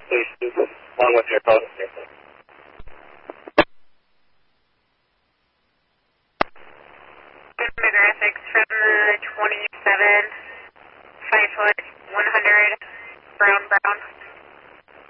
Please, along with your post. Demographics from 27, 5 foot, 100, brown.